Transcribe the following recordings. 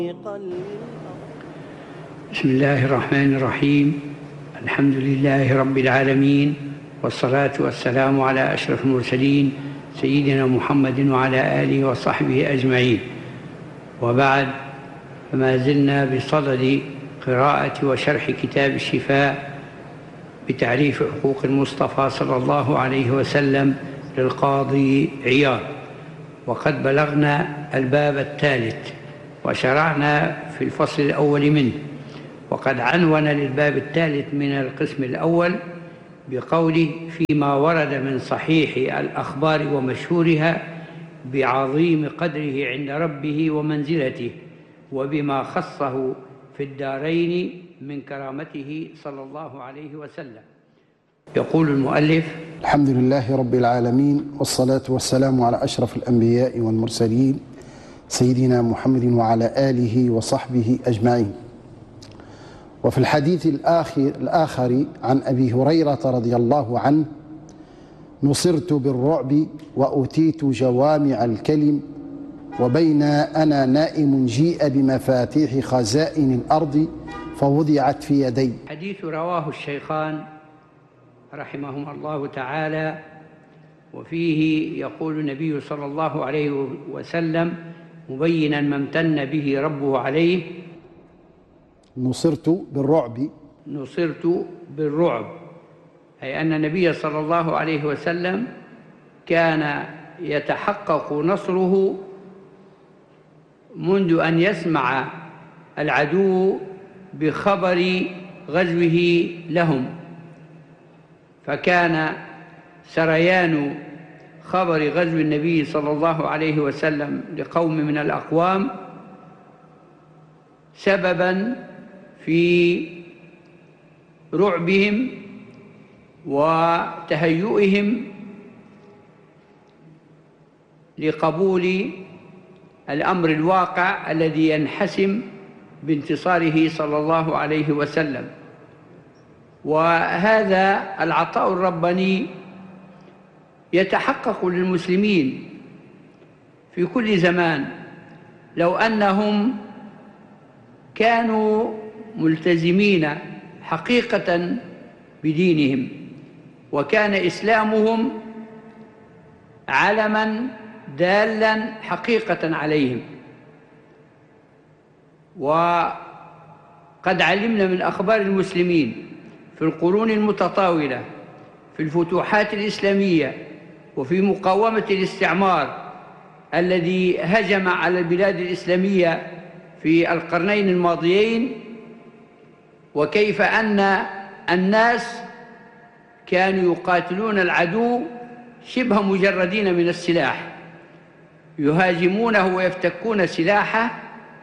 بسم الله الرحمن الرحيم. الحمد لله رب العالمين، والصلاة والسلام على أشرف المرسلين سيدنا محمد وعلى آله وصحبه أجمعين، وبعد، فما زلنا بصدد قراءة وشرح كتاب الشفاء بتعريف حقوق المصطفى صلى الله عليه وسلم للقاضي عياض، وقد بلغنا الباب الثالث وشرعنا في الفصل الأول منه، وقد عنون للباب الثالث من القسم الأول بقوله: فيما ورد من صحيح الأخبار ومشهورها بعظيم قدره عند ربه ومنزلته، وبما خصه في الدارين من كرامته صلى الله عليه وسلم. يقول المؤلف: الحمد لله رب العالمين، والصلاة والسلام على أشرف الأنبياء والمرسلين سيدنا محمد وعلى آله وصحبه أجمعين. وفي الحديث الآخر عن أبي هريرة رضي الله عنه: نصرت بالرعب وأتيت جوامع الكلم، وبين أنا نائم جيء بمفاتيح خزائن الأرض فوضعت في يدي. حديث رواه الشيخان رحمهما الله تعالى، وفيه يقول النبي صلى الله عليه وسلم مبينا ما امتن به ربه عليه: نصرت بالرعب. نصرت بالرعب، أي أن النبي صلى الله عليه وسلم كان يتحقق نصره منذ أن يسمع العدو بخبر غزوه لهم، فكان سريان خبر غزو النبي صلى الله عليه وسلم لقوم من الأقوام سبباً في رعبهم وتهيئهم لقبول الأمر الواقع الذي ينحسم بانتصاره صلى الله عليه وسلم. وهذا العطاء الرباني يتحقق للمسلمين في كل زمان لو أنهم كانوا ملتزمين حقيقة بدينهم، وكان إسلامهم علما دالا حقيقة عليهم. وقد علمنا من أخبار المسلمين في القرون المتطاولة في الفتوحات الإسلامية وفي مقاومة الاستعمار الذي هجم على البلاد الإسلامية في القرنين الماضيين، وكيف أن الناس كانوا يقاتلون العدو شبه مجردين من السلاح، يهاجمونه ويفتكون سلاحه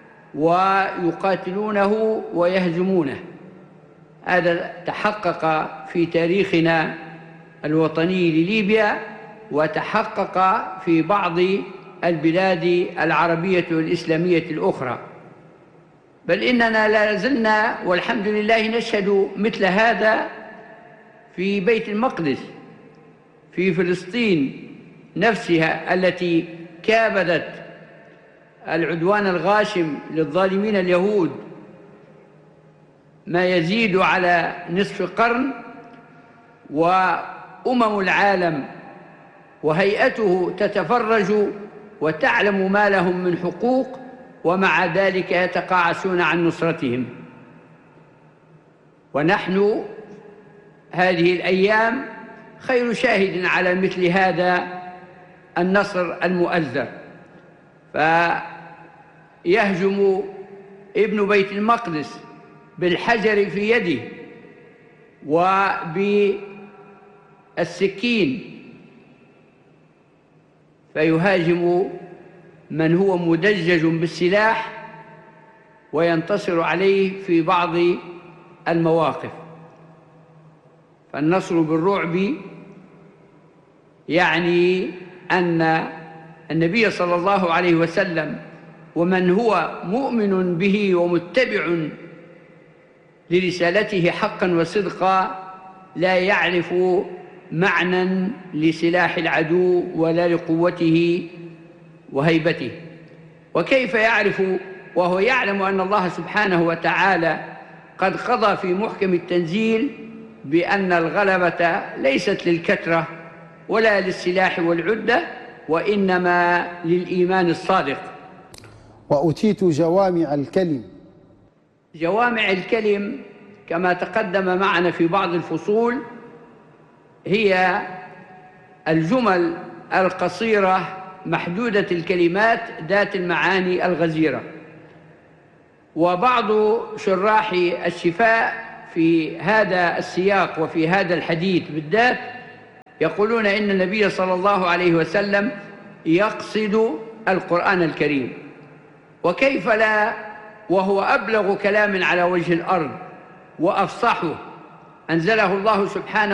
ويقاتلونه ويهزمونه. هذا تحقق في تاريخنا الوطني لليبيا، وتحقق في بعض البلاد العربية والإسلامية الأخرى، بل إننا لا زلنا والحمد لله نشهد مثل هذا في بيت المقدس في فلسطين نفسها، التي كابدت العدوان الغاشم للظالمين اليهود ما يزيد على نصف قرن، وأمم العالم وهيئته تتفرج وتعلم ما لهم من حقوق، ومع ذلك يتقاعسون عن نصرتهم. ونحن هذه الأيام خير شاهد على مثل هذا النصر المؤزر، فيهجم ابن بيت المقدس بالحجر في يده وبالسكين، فيهاجم من هو مدجج بالسلاح وينتصر عليه في بعض المواقف. فالنصر بالرعب يعني أن النبي صلى الله عليه وسلم ومن هو مؤمن به ومتبع لرسالته حقا وصدقا لا يعرف معنى لسلاح العدو ولا لقوته وهيبته. وكيف يعرف وهو يعلم أن الله سبحانه وتعالى قد قضى في محكم التنزيل بأن الغلبة ليست للكثرة ولا للسلاح والعدة، وإنما للإيمان الصادق. وأتيت جوامع الكلم. جوامع الكلم كما تقدم معنا في بعض الفصول هي الجمل القصيرة محدودة الكلمات ذات المعاني الغزيرة. وبعض شراح الشفاء في هذا السياق وفي هذا الحديث بالذات يقولون إن النبي صلى الله عليه وسلم يقصد القرآن الكريم، وكيف لا وهو أبلغ كلام على وجه الأرض وأفصحه، أنزله الله سبحانه